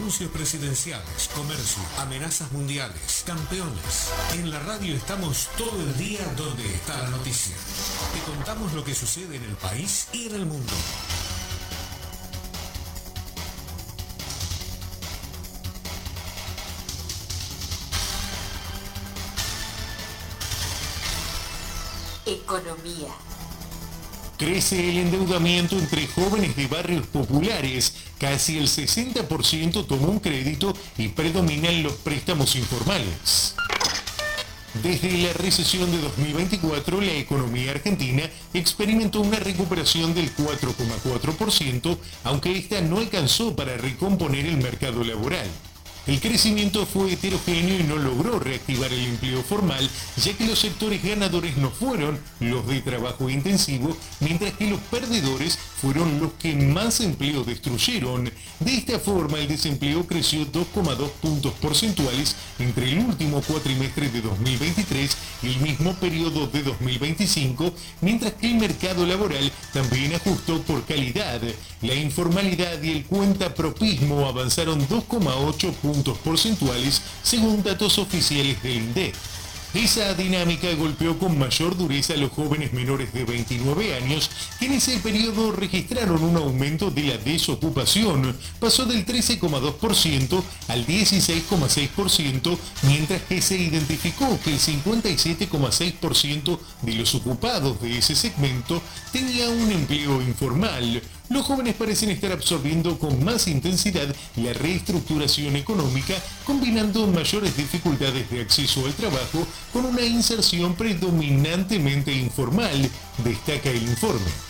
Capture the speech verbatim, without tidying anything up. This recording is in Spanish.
anuncios presidenciales, comercio, amenazas mundiales, campeones. En la radio estamos todo el día donde está la noticia. Te contamos lo que sucede en el país y en el mundo. Economía. Crece el endeudamiento entre jóvenes de barrios populares. Casi el sesenta por ciento tomó un crédito y predominan los préstamos informales. Desde la recesión de dos mil veinticuatro, la economía argentina experimentó una recuperación del cuatro coma cuatro por ciento, aunque esta no alcanzó para recomponer el mercado laboral. El crecimiento fue heterogéneo y no logró reactivar el empleo formal, ya que los sectores ganadores no fueron los de trabajo intensivo, mientras que los perdedores fueron los que más empleo destruyeron. De esta forma, el desempleo creció dos coma dos puntos porcentuales entre el último cuatrimestre de dos mil veintitrés y el mismo periodo de dos mil veinticinco, mientras que el mercado laboral también ajustó por calidad. La informalidad y el cuentapropismo avanzaron dos coma ocho puntos porcentuales según datos oficiales del INDEC. Esa dinámica golpeó con mayor dureza a los jóvenes menores de veintinueve años, que en ese periodo registraron un aumento de la desocupación. Pasó del trece coma dos por ciento al dieciséis coma seis por ciento, mientras que se identificó que el cincuenta y siete coma seis por ciento de los ocupados de ese segmento tenía un empleo informal. Los jóvenes parecen estar absorbiendo con más intensidad la reestructuración económica, combinando mayores dificultades de acceso al trabajo con una inserción predominantemente informal, destaca el informe.